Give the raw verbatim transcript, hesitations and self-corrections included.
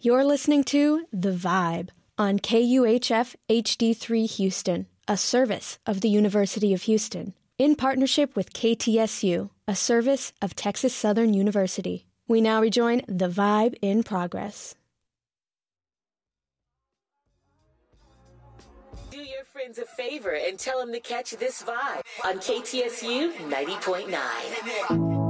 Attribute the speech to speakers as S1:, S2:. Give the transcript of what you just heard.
S1: You're listening to The Vibe on K U H F H D three Houston, a service of the University of Houston, in partnership with K T S U, a service of Texas Southern University. We now rejoin The Vibe in progress.
S2: Do your friends a favor and tell them to catch this vibe on K T S U ninety point nine.